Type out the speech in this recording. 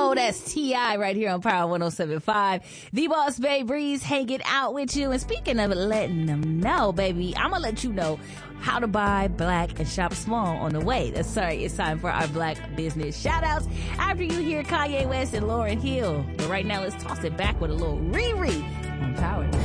know that's T.I. right here on Power 107.5. The Boss Babe Breeze hanging out with you. And speaking of letting them know, baby, I'm going to let you know how to buy black and shop small on the way. It's time for our black business shout outs after you hear Kanye West and Lauryn Hill. But right now, let's toss it back with a little Riri on Power.